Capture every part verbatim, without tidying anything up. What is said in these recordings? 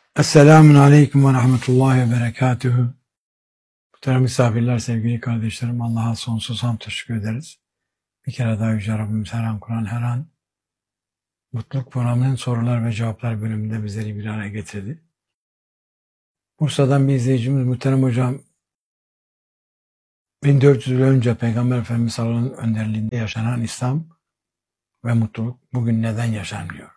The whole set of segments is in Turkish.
Esselamun Aleyküm ve Rahmetullahi ve Berekatühü. Muhterem misafirler, sevgili kardeşlerim, Allah'a sonsuz hamd teşekkür ederiz. Bir kere daha Yüce Rabbimiz her an Kur'an, her an Mutluluk Programı'nın sorular ve cevaplar bölümünde bizleri bir araya getirdi. Bursa'dan bir izleyicimiz, muhterem hocam, bin dört yüz yıl önce Peygamber Efendimiz sallallahu aleyhi ve sellem önderliğinde yaşanan İslam ve mutluluk bugün neden yaşanmıyor?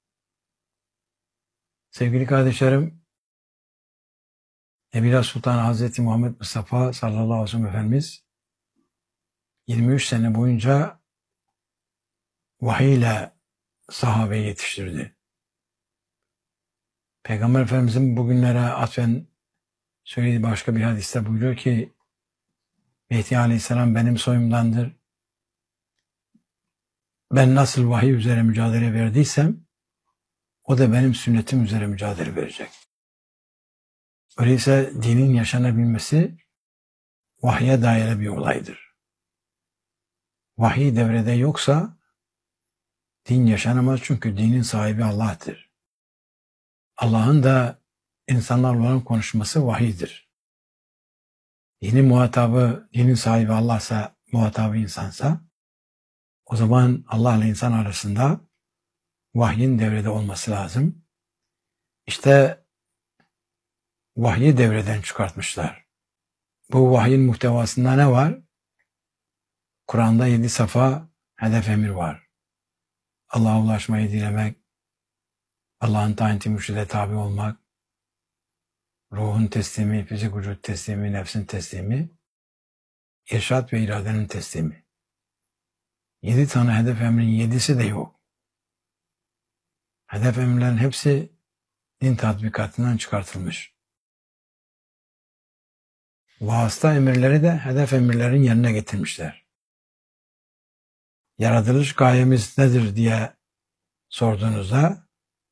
Sevgili kardeşlerim, Nebila Sultan Hazreti Muhammed Mustafa sallallahu aleyhi ve sellem Efendimiz yirmi üç sene boyunca vahiy ile sahabeyi yetiştirdi. Peygamber Efendimiz'in bugünlere atfen söylediği başka bir hadiste buyuruyor ki Mehdi Aleyhisselam benim soyumdandır. Ben nasıl vahiy üzere mücadele verdiysem o da benim sünnetim üzere mücadele verecek. Öyleyse dinin yaşanabilmesi vahye dair bir olaydır. Vahiy devrede yoksa din yaşanamaz, çünkü dinin sahibi Allah'tır. Allah'ın da insanlarla olan konuşması vahiydir. Dinin muhatabı, dinin sahibi Allah'sa, muhatabı insansa, o zaman Allah ile insan arasında vahyin devrede olması lazım. İşte vahyi devreden çıkartmışlar. Bu vahyin muhtevasında ne var? Kur'an'da yedi safa hedef emir var. Allah'a ulaşmayı dilemek, Allah'ın tayinti mürşide tabi olmak, ruhun teslimi, fizik vücut teslimi, nefsin teslimi, irşat ve iradenin teslimi. Yedi tane hedef emrin yedisi de yok. Hedef emirlerin hepsi din tatbikatından çıkartılmış. Vasıta emirleri de hedef emirlerin yerine getirmişler. Yaratılış gayemiz nedir diye sorduğunuzda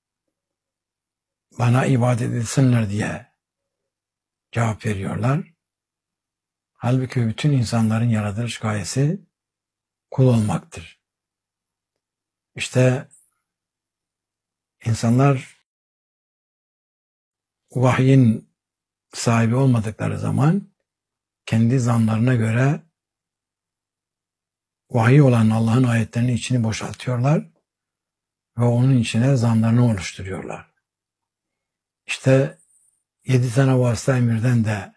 bana ibadet etsinler diye cevap veriyorlar. Halbuki bütün insanların yaratılış gayesi kul olmaktır. İşte insanlar vahyin sahibi olmadıkları zaman kendi zanlarına göre vahiy olan Allah'ın ayetlerinin içini boşaltıyorlar ve onun içine zanlarını oluşturuyorlar. İşte yedi tane vasıta emirden de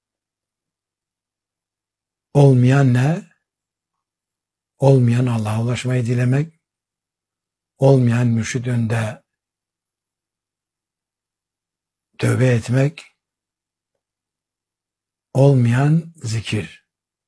olmayan ne? Olmayan Allah'a ulaşmayı dilemek, olmayan mürşid önünde tövbe etmek, olmayan zikir.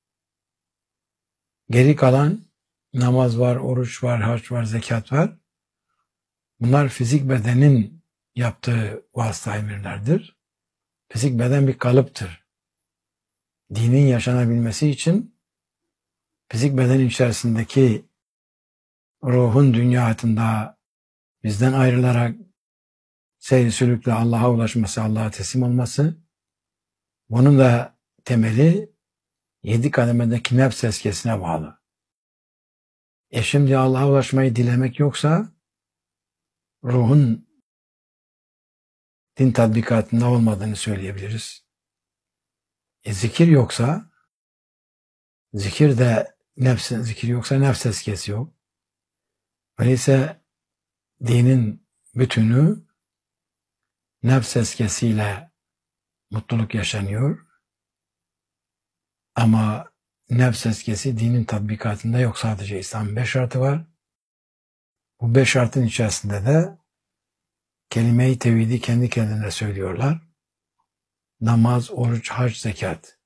Geri kalan namaz var, oruç var, hac var, zekat var. Bunlar fizik bedenin yaptığı vasıta emirlerdir. Fizik beden bir kalıptır. Dinin yaşanabilmesi için fizik bedenin içerisindeki ruhun dünya hayatında bizden ayrılarak seyir sülükle Allah'a ulaşması, Allah'a teslim olması, bunun da temeli yedi kademedeki nefs tezkiyesine bağlı. E şimdi Allah'a ulaşmayı dilemek yoksa ruhun din tatbikatında olmadığını söyleyebiliriz. E zikir yoksa, zikir de nefs, zikir yoksa nefs tezkiyesi yok. Öyleyse dinin bütünü nefs tezkiyesiyle mutluluk yaşanıyor. Ama nefs tezkiyesi dinin tatbikatında yok. Sadece İslam'ın beş şartı var. Bu beş şartın içerisinde de kelime-i tevhidi kendi kendine söylüyorlar. Namaz, oruç, hac, zekat.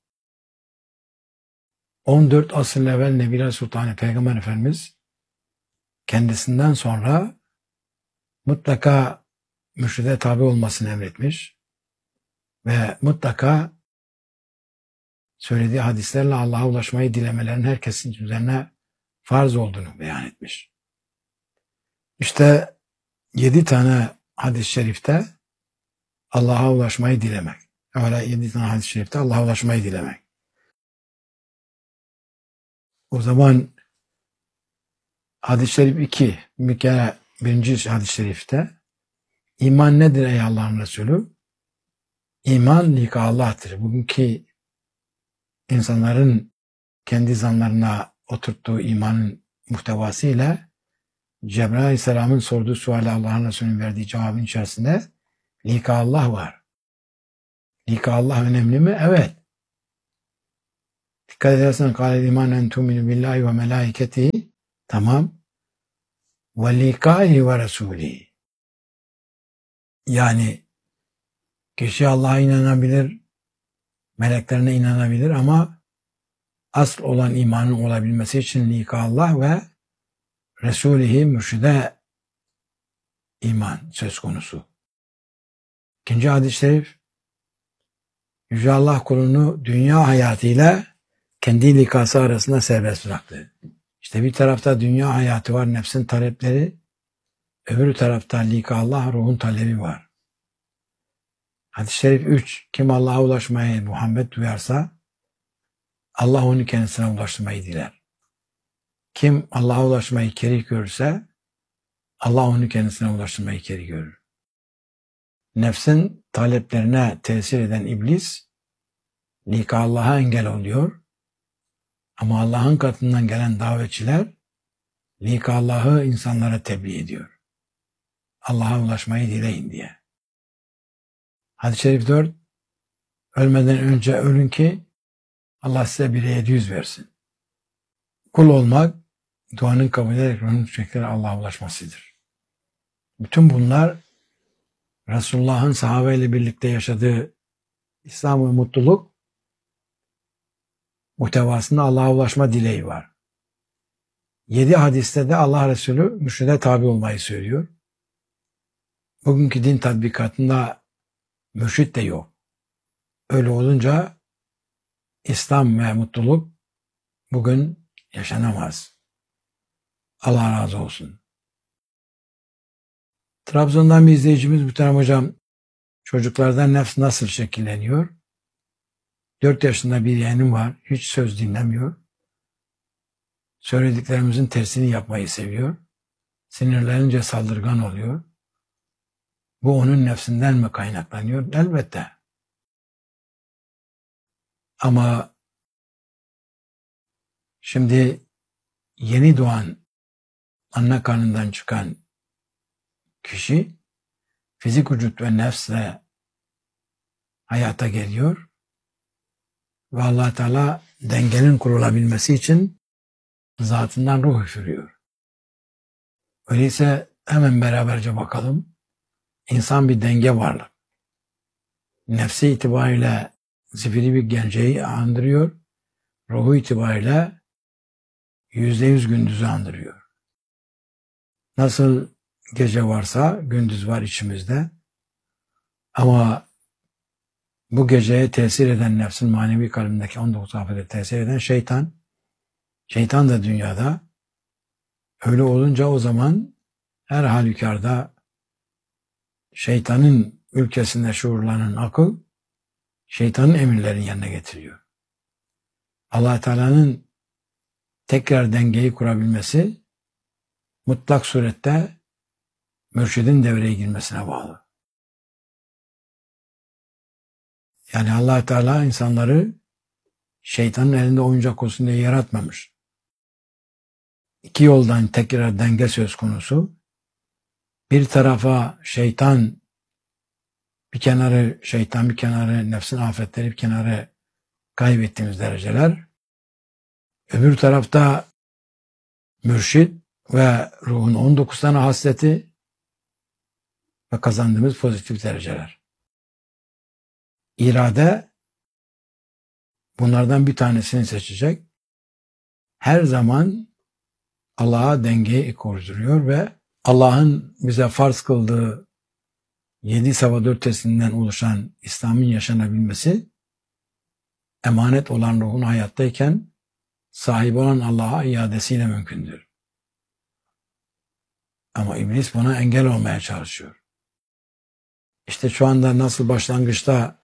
on dört asır evvel Nebila Sultanı Peygamber Efendimiz kendisinden sonra mutlaka mürşide tabi olmasını emretmiş ve mutlaka söylediği hadislerle Allah'a ulaşmayı dilemelerin herkesin üzerine farz olduğunu beyan etmiş. İşte yedi tane hadis-i şerifte Allah'a ulaşmayı dilemek. Öyle yedi tane hadis-i şerifte Allah'a ulaşmayı dilemek. O zaman hadis-i şerif iki, bir kere birinci hadis-i şerifte İman nedir ey Allah'ın Resulü? İman lika Allah'tır. Bugünkü insanların kendi zanlarına oturttuğu imanın muhtevası ile Cebrail Aleyhisselam'ın sorduğu suale Allah'ın Resulü'nün verdiği cevabın içerisinde lika Allah var. Lika Allah önemli mi? Evet. Dikkat edersen kâle iman en tu'minu billahi ve melâiketihi. Tamam. Ve likâhi ve resûlî. Yani kişi Allah'a inanabilir, meleklerine inanabilir ama asıl olan imanın olabilmesi için lika Allah ve Resulihi mürşide iman söz konusu. İkinci hadis-i şerif, Yüce Allah kulunu dünya hayatıyla kendi likası arasında serbest bıraktı. İşte bir tarafta dünya hayatı var, nefsin talepleri, öbür tarafta lika Allah, ruhun talebi var. Hadis-i şerif üç, kim Allah'a ulaşmayı Muhammed duyarsa, Allah onu kendisine ulaştırmayı diler. Kim Allah'a ulaşmayı kerih görürse, Allah onu kendisine ulaştırmayı kerih görür. Nefsin taleplerine tesir eden iblis, lika Allah'a engel oluyor. Ama Allah'ın katından gelen davetçiler, lika Allah'ı insanlara tebliğ ediyor. Allah'a ulaşmayı dileyin diye. Hadis-i şerif dört, ölmeden önce ölün ki Allah size bir yedi yüz versin. Kul olmak, duanın kabul ederek ruhun çiçekleri Allah'a ulaşmasıdır. Bütün bunlar Resulullah'ın sahabeyle birlikte yaşadığı İslam ve mutluluk muhtevasında Allah'a ulaşma dileği var. Yedi hadiste de Allah Resulü mürşide tabi olmayı söylüyor. Bugünkü din tatbikatında mürşit de yok. Öyle olunca İslam ve mutluluk bugün yaşanamaz. Allah razı olsun. Trabzon'dan bir izleyicimiz Muhterem Hocam, çocuklardan nefs nasıl şekilleniyor? Dört yaşında bir yeğenim var. Hiç söz dinlemiyor. Söylediklerimizin tersini yapmayı seviyor. Sinirlenince saldırgan oluyor. Bu onun nefsinden mi kaynaklanıyor? Elbette. Ama şimdi yeni doğan anne karnından çıkan kişi fizik vücut ve nefsle hayata geliyor ve Allah Teala dengenin kurulabilmesi için zatından ruh üfürüyor. Öyleyse hemen beraberce bakalım. İnsan bir denge varlık. Nefsi itibariyle zifiri bir geleceği andırıyor. Ruhu itibariyle yüzde yüz gündüzü andırıyor. Nasıl gece varsa gündüz var içimizde. Ama bu geceye tesir eden nefsin manevi kalbindeki on dokuz afete tesir eden şeytan, şeytan da dünyada. Öyle olunca o zaman her halükarda şeytanın ülkesinde şuurlanan akıl, şeytanın emirlerini yerine getiriyor. Allah Teala'nın tekrar dengeyi kurabilmesi mutlak surette mürşidin devreye girmesine bağlı. Yani Allah Teala insanları şeytanın elinde oyuncak olsun diye yaratmamış. İki yoldan tekrar denge söz konusu. Bir tarafa şeytan bir kenarı, şeytan bir kenarı, nefsin afetleri bir kenarı kaybettiğimiz dereceler. Öbür tarafta mürşid ve ruhun on dokuz tane hasleti ve kazandığımız pozitif dereceler. İrade bunlardan bir tanesini seçecek. Her zaman Allah'a dengeyi kurduruyor ve Allah'ın bize farz kıldığı yedi sabah dörtesinden oluşan İslam'ın yaşanabilmesi emanet olan ruhun hayattayken sahip olan Allah'a iadesiyle mümkündür. Ama iblis buna engel olmaya çalışıyor. İşte şu anda nasıl başlangıçta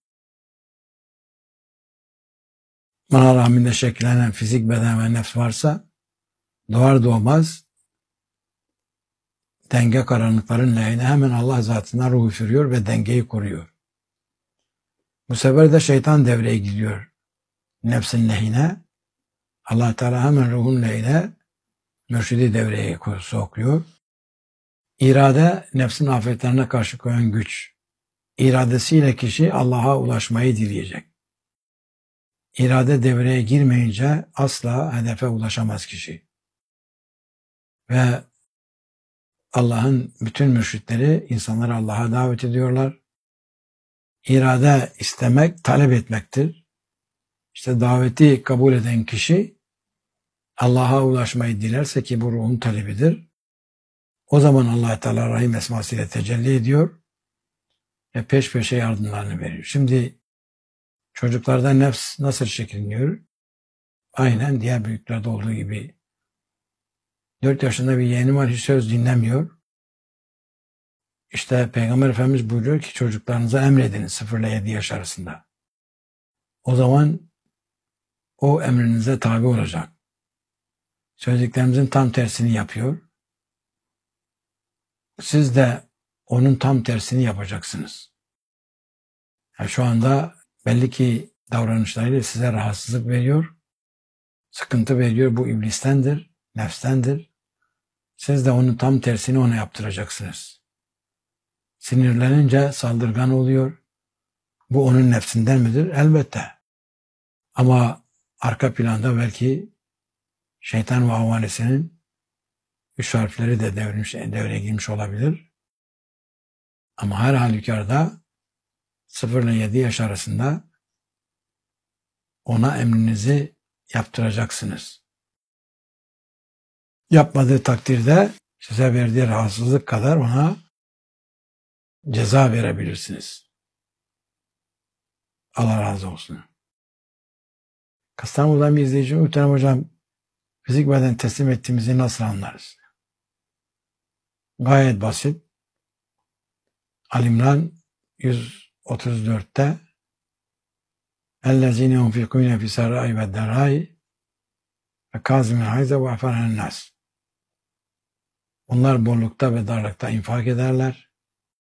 ana rahminde şekillenen fizik, beden ve nefs varsa doğar doğmaz denge karanlıkların lehine hemen Allah zatından ruh üfürüyor ve dengeyi koruyor. Bu sefer de şeytan devreye giriyor nefsin lehine. Allah Teala hemen ruhun lehine mürşidi devreye sokuyor. İrade nefsin afetlerine karşı koyan güç. İradesiyle kişi Allah'a ulaşmayı dileyecek. İrade devreye girmeyince asla hedefe ulaşamaz kişi. Ve Allah'ın bütün mürşitleri insanları Allah'a davet ediyorlar. İrade istemek, talep etmektir. İşte daveti kabul eden kişi Allah'a ulaşmayı dilerse ki bu ruhun talebidir. O zaman Allah Teala Rahim esmasıyla tecelli ediyor ve peş peşe yardımlarını veriyor. Şimdi çocuklarda nefs nasıl şekilleniyor? Aynen diğer büyüklerde olduğu gibi. Dört yaşında bir yeğenim var, hiç söz dinlemiyor. İşte Peygamber Efendimiz buyuruyor ki çocuklarınıza emrediniz sıfır ile yedi yaş arasında. O zaman o emrinize tabi olacak. Söylediklerimizin tam tersini yapıyor. Siz de onun tam tersini yapacaksınız. Yani şu anda belli ki davranışlarıyla size rahatsızlık veriyor, sıkıntı veriyor. Bu iblistendir, nefstendir. Siz de onun tam tersini ona yaptıracaksınız. Sinirlenince saldırgan oluyor. Bu onun nefsinden midir? Elbette. Ama arka planda belki şeytan ve avanesinin üç harfleri de devrilmiş, devreye girmiş olabilir. Ama her halükarda sıfır ile yedi yaş arasında ona emrinizi yaptıracaksınız. Yapmadığı takdirde size verdiği rahatsızlık kadar ona ceza verebilirsiniz. Allah razı olsun. Kastamonu'dan bir izleyicim, muhterem hocam, fizik beden teslim ettiğimizi nasıl anlarız? Gayet basit. Ali-İmran yüz otuz dörtte اَلَّذ۪ينَ يُنْفِقُونَ فِي سَرَّاءِ وَالدَّرَّاءِ وَكَاظِمِينَ الْغَيْظَ وَعَفَوْنَ عَنِ النَّاسِ. Onlar bollukta ve darlıkta infak ederler.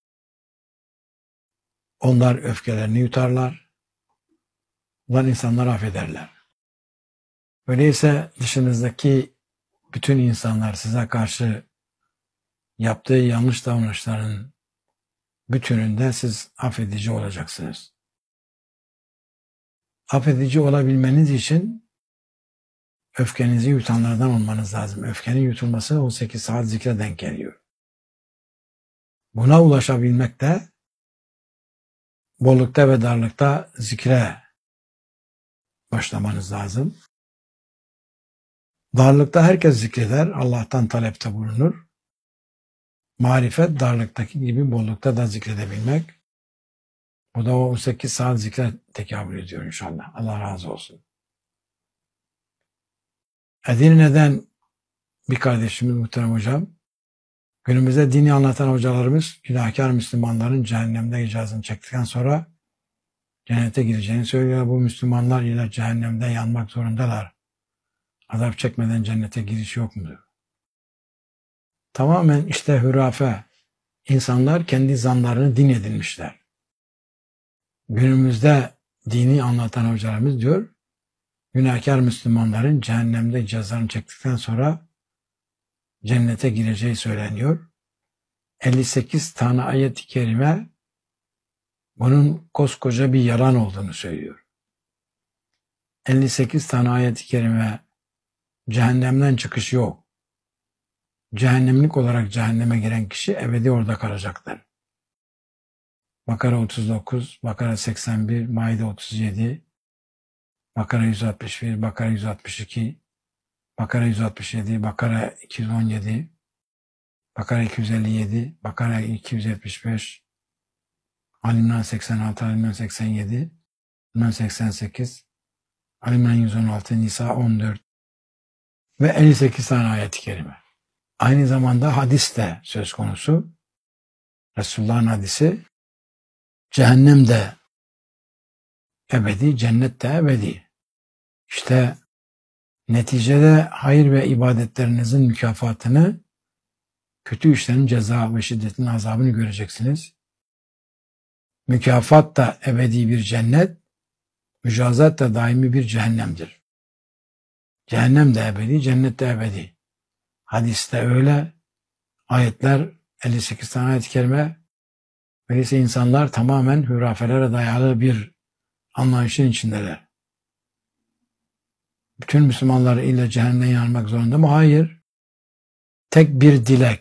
Onlar öfkelerini yutarlar. Onlar insanları affederler. Öyleyse dışınızdaki bütün insanlar size karşı yaptığı yanlış davranışların bütününde siz affedici olacaksınız. Affedici olabilmeniz için öfkenizi yutanlardan olmanız lazım. Öfkenin yutulması on sekiz saat zikre denk geliyor. Buna ulaşabilmek de bollukta ve darlıkta zikre başlamanız lazım. Darlıkta herkes zikreder, Allah'tan talepte bulunur. Marifet darlıktaki gibi bollukta da zikredebilmek. Bu da o on sekiz saat zikre tekabül ediyor inşallah. Allah razı olsun. Edirne'den bir kardeşimiz, muhterem hocam, günümüzde dini anlatan hocalarımız günahkar Müslümanların cehennemde icazını çektikten sonra cennete gireceğini söylüyor. Bu Müslümanlar ile cehennemde yanmak zorundalar. Azap çekmeden cennete giriş yok mudur? Tamamen işte hürafe. İnsanlar kendi zanlarını din edinmişler. Günümüzde dini anlatan hocalarımız diyor, günahkar Müslümanların cehennemde cezalarını çektikten sonra cennete gireceği söyleniyor. elli sekiz tane ayet-i kerime bunun koskoca bir yalan olduğunu söylüyor. elli sekiz tane ayet-i kerime cehennemden çıkış yok. Cehennemlik olarak cehenneme giren kişi ebedi orada kalacaktır. Bakara otuz dokuz, Bakara seksen bir, Maide otuz yedi, Bakara yüz altmış bir, Bakara yüz altmış iki, Bakara yüz altmış yedi, Bakara iki yüz on yedi, Bakara iki yüz elli yedi, Bakara iki yüz yetmiş beş, Ali-İmran seksen altı, Ali-İmran seksen yedi, Ali-İmran seksen sekiz, Ali-İmran yüz on altı, Nisa on dört ve elli sekiz tane ayet-i kerime. Aynı zamanda hadis de söz konusu. Resulullah'ın hadisi, cehennem de ebedi, cennet de ebedi. İşte neticede hayır ve ibadetlerinizin mükafatını kötü işlerin ceza ve şiddetinin azabını göreceksiniz. Mükafat da ebedi bir cennet, mücazat da daimi bir cehennemdir. Cehennem de ebedi, cennet de ebedi. Hadiste öyle, ayetler elli sekiz tane ayet-i kerime. Öyleyse insanlar tamamen hurafelere dayalı bir anlayışın içindeler. Bütün Müslümanlar illa cehennemden yanmak zorunda mı? Hayır. Tek bir dilek.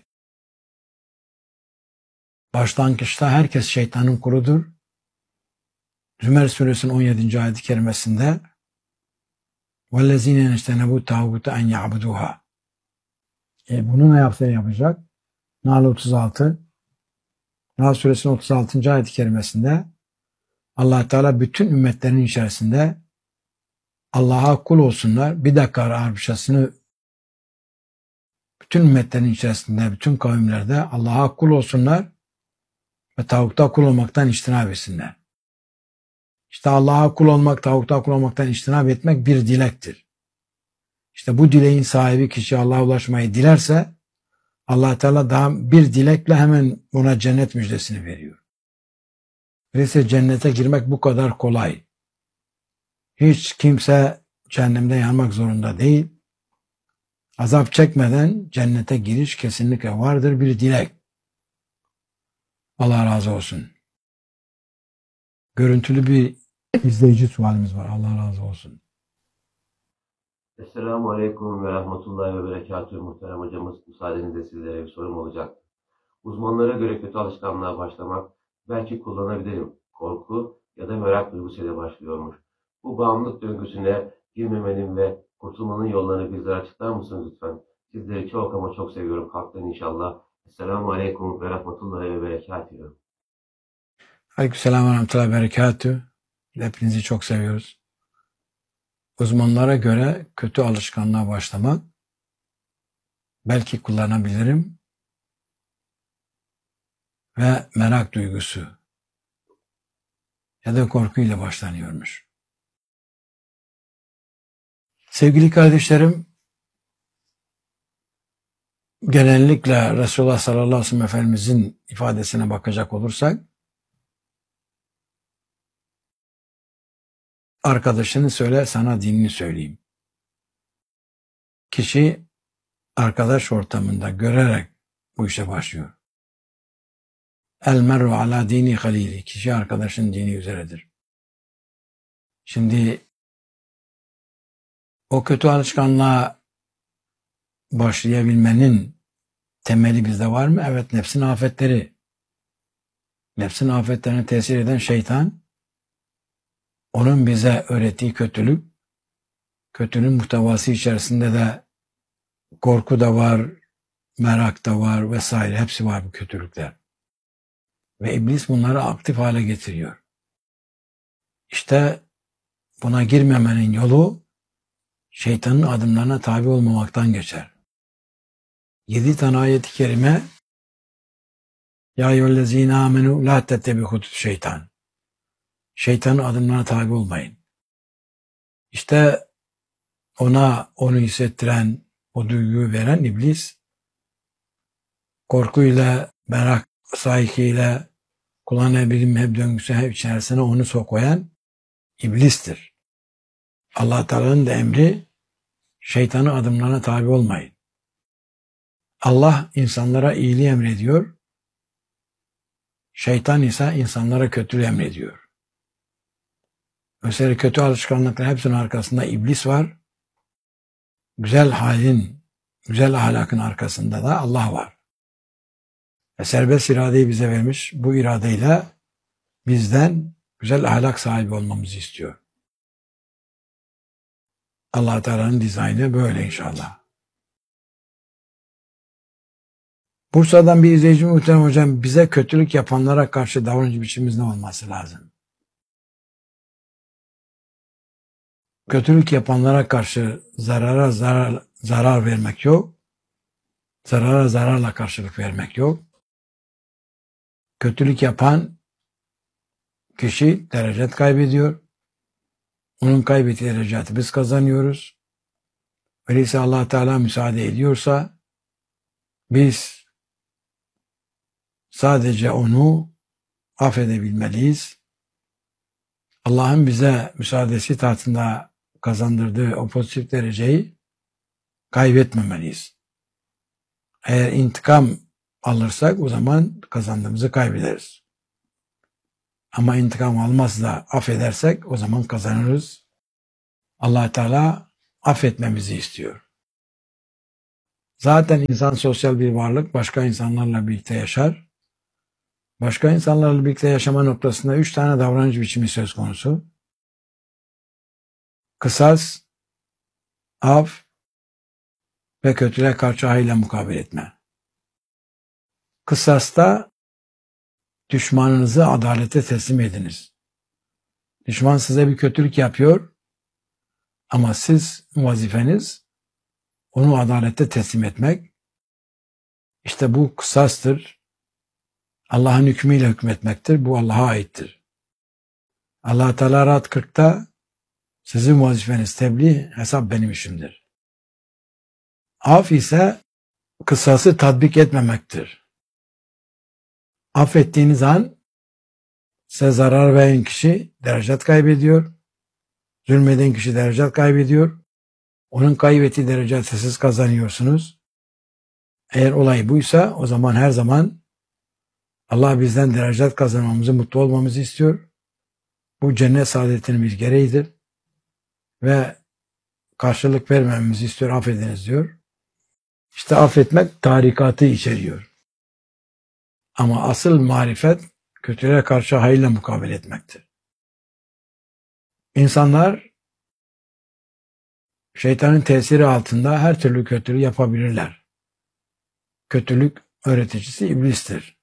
Başlangıçta herkes şeytanın kuludur. Zümer suresinin on yedinci ayet-i kerimesinde وَالَّذ۪ينَ نَجْتَنَبُوا تَعْبُدَ اَنْ يَعْبُدُوهَا e bunu ne yapsa yapacak? Nahl otuz altı Nahl suresinin otuz altıncı ayet-i kerimesinde Allah Teala bütün ümmetlerin içerisinde Allah'a kul olsunlar. Bir dakika arpşasını bütün ümmetlerin içerisinde, bütün kavimlerde Allah'a kul olsunlar ve tavukta kul olmaktan içtinab etsinler. İşte Allah'a kul olmak, tavukta kul olmaktan içtinab etmek bir dilektir. İşte bu dileğin sahibi kişi Allah'a ulaşmayı dilerse Allah Teala daha bir dilekle hemen ona cennet müjdesini veriyor. Öyleyse cennete girmek bu kadar kolay. Hiç kimse cehennemde yanmak zorunda değil. Azap çekmeden cennete giriş kesinlikle vardır, bir dilek. Allah razı olsun. Görüntülü bir izleyici sualimiz var. Allah razı olsun. Esselamu Aleyküm ve Rahmetullahi ve Berekatühü muhterem hocamız. Müsaadenizle sizlere bir sorum olacak. Uzmanlara göre kötü alışkanlığa başlamak belki kullanabilirim. Korku ya da merak duygusuyla başlıyormuş. Bu bağımlılık döngüsüne girmemenin ve kurtulmanın yollarını bizlere açıklar mısınız lütfen? Sizleri çok ama çok seviyorum. Kalktan inşallah. Esselamu Aleyküm ve Rahmetullahi ve Berekatühü. Aleykümselam ve Rahmetullahi ve Berekatühü. Hepinizi çok seviyoruz. Uzmanlara göre kötü alışkanlığa başlamak belki kullanabilirim ve merak duygusu ya da korkuyla başlanıyormuş. Sevgili kardeşlerim, genellikle Resulullah sallallahu aleyhi ve sellem Efendimizin ifadesine bakacak olursak, arkadaşını söyle, sana dinini söyleyeyim. Kişi arkadaş ortamında görerek bu işe başlıyor. El mer'u ala dini halili. Kişi arkadaşın dini üzeredir. Şimdi o kötü alışkanlığa başlayabilmenin temeli bizde var mı? Evet, nefsin afetleri. Nefsin afetlerine tesir eden şeytan, onun bize öğrettiği kötülük, kötülüğün muhtevası içerisinde de korku da var, merak da var vesaire. Hepsi var bu kötülükler. Ve iblis bunları aktif hale getiriyor. İşte buna girmemenin yolu şeytanın adımlarına tabi olmamaktan geçer. Yedi tane ayet-i kerime Ya eyyühellezine amenu la tettebi'u şeytan. Şeytanın adımlarına tabi olmayın. İşte ona onu hissettiren, o duyguyu veren iblis, korkuyla, merak sahikiyle, kulağına bilim hep döngüsü hep içerisine onu sokoyan iblistir. Allah Teala'nın da emri, şeytanın adımlarına tabi olmayın. Allah insanlara iyiliği emrediyor, şeytan ise insanlara kötülüğü emrediyor. Mesela kötü alışkanlıkların hepsinin arkasında iblis var. Güzel halin, güzel ahlakın arkasında da Allah var. Ve serbest iradeyi bize vermiş. Bu iradeyle bizden güzel ahlak sahibi olmamızı istiyor. Allah Teala'nın dizaynı böyle inşallah. Bursa'dan bir izleyici muhterem hocam, bize kötülük yapanlara karşı davranış biçimimiz ne olması lazım? Kötülük yapanlara karşı zarara zarar, zarar vermek yok. Zarara zararla karşılık vermek yok. Kötülük yapan kişi derecet kaybediyor. Onun kaybettiği derecatı biz kazanıyoruz. Öyleyse Allah Teala müsaade ediyorsa biz sadece onu affedebilmeliyiz. Allah'ın bize müsaadesi tahtında kazandırdığı o pozitif dereceyi kaybetmemeliyiz. Eğer intikam alırsak o zaman kazandığımızı kaybederiz. Ama intikam almaz da affedersek o zaman kazanırız. Allah Teala affetmemizi istiyor. Zaten insan sosyal bir varlık, başka insanlarla birlikte yaşar. Başka insanlarla birlikte yaşama noktasında üç tane davranış biçimi söz konusu. Kısas, af ve kötülüğe karşı hayırla mukabele etme. Kısasta düşmanınızı adalete teslim ediniz. Düşman size bir kötülük yapıyor ama siz vazifeniz onu adalete teslim etmek. İşte bu kısastır. Allah'ın hükmüyle hükmetmektir. Bu Allah'a aittir. Allah Teala Ra'd kırkta sizin vazifeniz tebliğ, hesap benim işimdir. Af ise kısası tatbik etmemektir. Affettiğiniz an size zarar veren kişi derecat kaybediyor. Zulmeden kişi derecat kaybediyor. Onun kaybettiği derecatı siz kazanıyorsunuz. Eğer olay buysa o zaman her zaman Allah bizden derecat kazanmamızı, mutlu olmamızı istiyor. Bu cennet saadetinin bir gereğidir. Ve karşılık vermemizi istiyor, affediniz diyor. İşte affetmek tarikatı içeriyor. Ama asıl marifet kötülüğe karşı hayırla mukabele etmektir. İnsanlar şeytanın tesiri altında her türlü kötülüğü yapabilirler. Kötülük öğreticisi iblistir.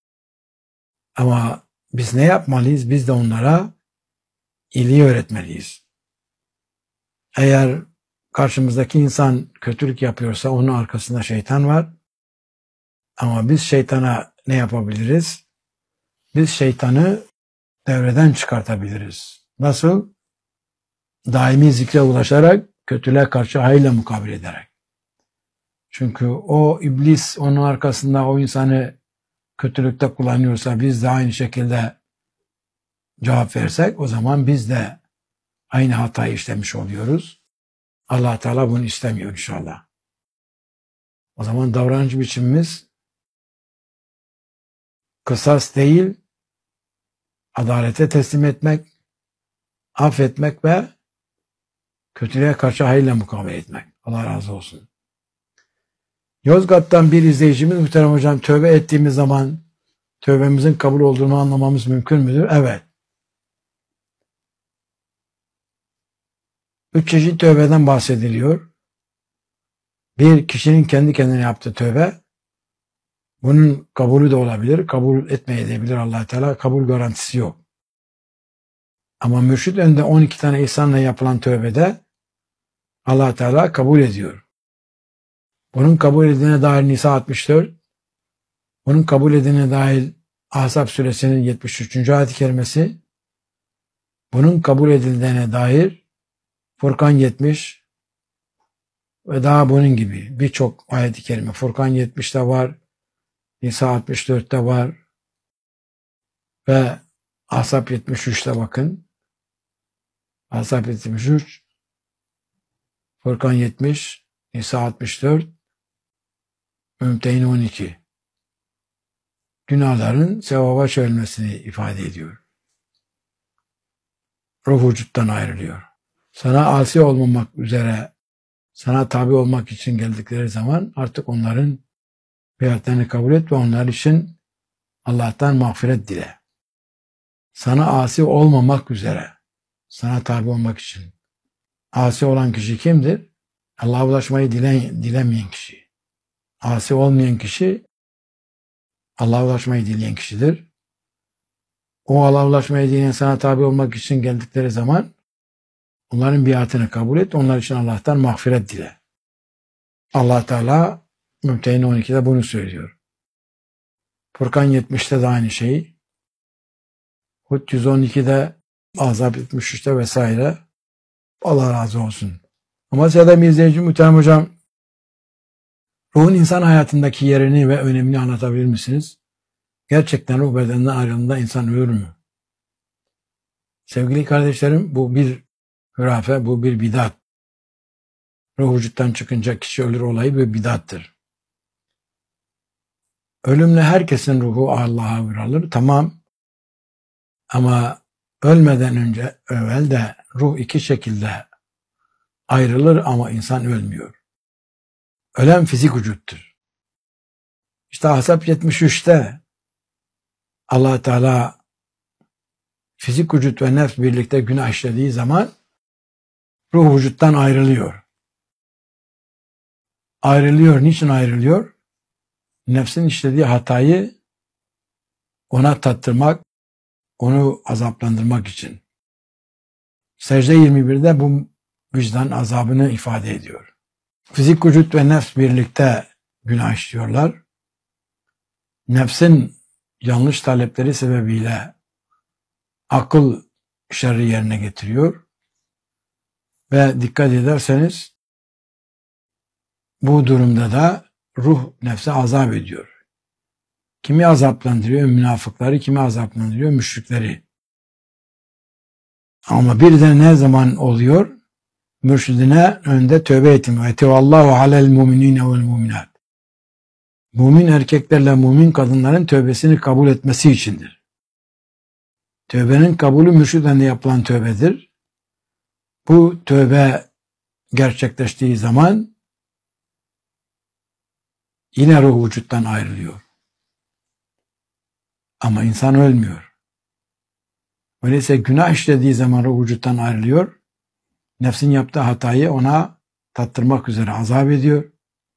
Ama biz ne yapmalıyız? Biz de onlara iyiliği öğretmeliyiz. Eğer karşımızdaki insan kötülük yapıyorsa onun arkasında şeytan var. Ama biz şeytana ne yapabiliriz? Biz şeytanı devreden çıkartabiliriz. Nasıl? Daimi zikre ulaşarak, kötülüğe karşı hayırla mukabele ederek. Çünkü o iblis onun arkasında o insanı kötülükte kullanıyorsa biz de aynı şekilde cevap versek o zaman biz de aynı hatayı işlemiş oluyoruz. Allah Teala bunu istemiyor inşallah. O zaman davranış biçimimiz kısas değil, adalete teslim etmek, affetmek ve kötülüğe karşı hayırla mukabele etmek. Allah razı olsun. Yozgat'tan bir izleyicimiz, muhterem hocam, tövbe ettiğimiz zaman tövbemizin kabul olduğunu anlamamız mümkün müdür? Evet. Üç çeşit tövbeden bahsediliyor. Bir, kişinin kendi kendine yaptığı tövbe. Bunun kabulü de olabilir, kabul etmeyebilir Allah Teala. Kabul garantisi yok. Ama mürşid önünde on iki tane ihsanla yapılan tövbede Allah Teala kabul ediyor. Bunun kabul edildiğine dair Nisa altmış dört, bunun kabul edildiğine dair Ahzab suresinin yetmiş üçüncü ayet-i kerimesi, bunun kabul edildiğine dair Furkan yetmiş ve daha bunun gibi birçok ayet-i kerime. Furkan yetmişte var, Nisa altmış dörtte var ve Ahzab yetmiş üçte bakın. Ahzab yetmiş üç, Furkan yetmiş, Nisa altmış dört, Mümtehine on iki. Günahların sevaba çevrilmesini ifade ediyor. Ruh vücuttan ayrılıyor. Sana asi olmamak üzere, sana tabi olmak için geldikleri zaman artık onların biatlerini kabul et ve onlar için Allah'tan mağfiret dile. Sana asi olmamak üzere, sana tabi olmak için. Asi olan kişi kimdir? Allah'a ulaşmayı dile, dilemeyen kişi. Asi olmayan kişi Allah'a ulaşmayı dileyen kişidir. O Allah'a ulaşmayı dileyen sana tabi olmak için geldikleri zaman onların biatını kabul et, onlar için Allah'tan mağfiret dile. Allah Teala Mümtehine on ikide bunu söylüyor. Furkan yetmişte de aynı şeyi. Hud yüz on ikide, Ahzab yetmiş üçte vesaire. Allah razı olsun. Ama sevgili izleyici, muhterem hocam, ruhun insan hayatındaki yerini ve önemini anlatabilir misiniz? Gerçekten ruh bedeninden ayrıldığında insan ölür mü? Sevgili kardeşlerim, bu bir hurafe, bu bir bidat. Ruh vücuttan çıkınca kişi ölür olayı bir bidattır. Ölümle herkesin ruhu Allah'a uğralır, tamam. Ama ölmeden önce evvel de ruh iki şekilde ayrılır ama insan ölmüyor. Ölen fizik vücuttur. İşte Ahzab yetmiş üçte Allah Teala fizik vücut ve nefs birlikte günah işlediği zaman ruh vücuttan ayrılıyor. Ayrılıyor. Niçin ayrılıyor? Nefsin işlediği hatayı ona tattırmak, onu azaplandırmak için. Secde yirmi birde bu vicdan azabını ifade ediyor. Fizik vücut ve nefs birlikte günah işliyorlar. Nefsin yanlış talepleri sebebiyle akıl şerri yerine getiriyor. Ve dikkat ederseniz bu durumda da ruh nefse azap ediyor. Kimi azaplandırıyor? Münafıkları, kimi azaplandırıyor? Müşrikleri. Ama bir de ne zaman oluyor? Mürşidine önde tövbe ettim. Ve tevallahu alel mu'minine vel mu'minat. Mümin erkeklerle mümin kadınların tövbesini kabul etmesi içindir. Tövbenin kabulü mürşid önünde yapılan tövbedir. Bu tövbe gerçekleştiği zaman yine ruh vücuttan ayrılıyor. Ama insan ölmüyor. Öyleyse günah işlediği zaman ruh vücuttan ayrılıyor. Nefsin yaptığı hatayı ona tattırmak üzere azap ediyor.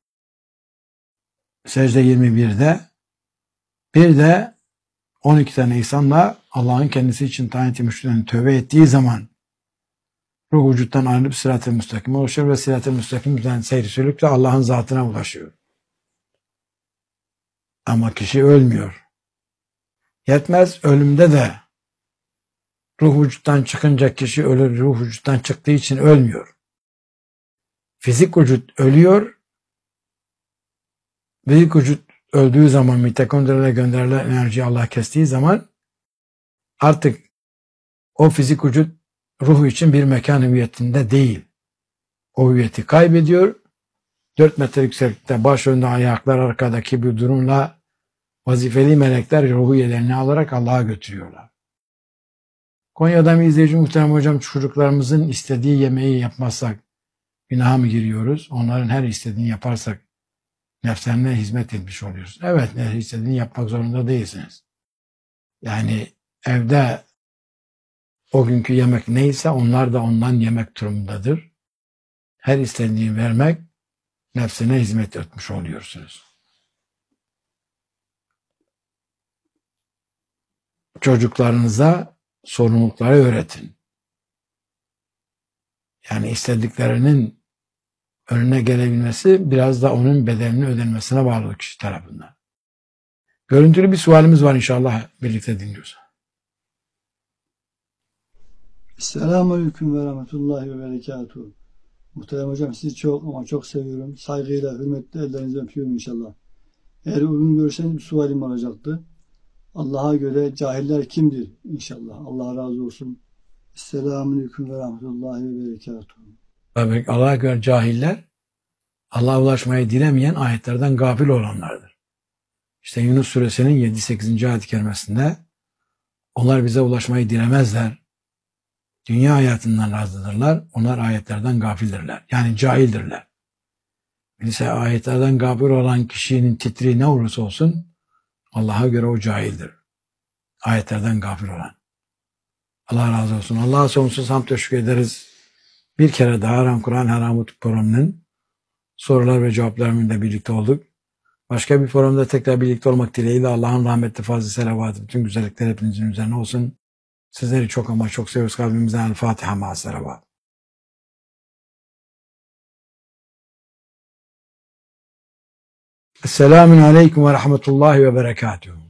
Secde yirmi birde bir de on iki tane insanla Allah'ın kendisi için tayin ettiği müşriklerin tövbe ettiği zaman ruh vücuttan ayrılıp sırat-ı müstakime ulaşıyor ve sırat-ı müstakimden seyri sülükle Allah'ın zatına ulaşıyor. Ama kişi ölmüyor. Yetmez, ölümde de ruh vücuttan çıkınca kişi ölür, ruh vücuttan çıktığı için ölmüyor. Fizik vücut ölüyor. Fizik vücut öldüğü zaman mitokondrilere gönderilen enerjiyi Allah kestiği zaman artık o fizik vücut ruh için bir mekan hüviyetinde değil. O hüviyeti kaybediyor. Dört metre yükseklikte baş önde ayaklar arkadaki bir durumla vazifeli melekler ruhu yerlerini alarak Allah'a götürüyorlar. Konya'dan bir izleyici muhterem hocam, çocuklarımızın istediği yemeği yapmazsak günaha mı giriyoruz? Onların her istediğini yaparsak nefslerine hizmet etmiş oluyoruz. Evet, her istediğini yapmak zorunda değilsiniz. Yani evde o günkü yemek neyse onlar da ondan yemek durumundadır. Her istediğini vermek nefsine hizmet etmiş oluyorsunuz. Çocuklarınıza sorumlulukları öğretin. Yani istediklerinin önüne gelebilmesi biraz da onun bedelini ödenmesine bağlı kişi tarafından. Görüntülü bir sualimiz var, inşallah birlikte dinliyoruz. Selamünaleyküm ve rahmetullahi ve berekatuhu. Muhterem hocam, sizi çok ama çok seviyorum. Saygıyla, hürmetle ellerinizden öpüyorum inşallah. Eğer uygun görürseniz bir sualim olacaktı. Allah'a göre cahiller kimdir inşallah? Allah razı olsun. Selamünaleyküm ve rahmetullahi ve berekatuhu. Tabii Allah'a göre cahiller, Allah'a ulaşmayı dilemeyen ayetlerden gafil olanlardır. İşte Yunus suresinin yedi sekizinci ayet-i kerimesinde onlar bize ulaşmayı dilemezler. Dünya hayatından razıdırlar. Onlar ayetlerden gafildirler. Yani cahildirler. Bilse ayetlerden gafil olan kişinin titri ne olursa olsun Allah'a göre o cahildir. Ayetlerden gafil olan. Allah razı olsun. Allah'a sonsuz hamd teşekkür ederiz. Bir kere daha Haram Kur'an Haramut programının sorular ve cevaplarıyla birlikte olduk. Başka bir programda tekrar birlikte olmak dileğiyle Allah'ın rahmetli fazl-ı selavatı, bütün güzellikler hepinizin üzerine olsun. Sizleri çok ama çok seviyoruz. Kalbimizden El Fatiha ma'as selavat. Esselamun aleyküm ve rahmetullahi ve berekatuhu.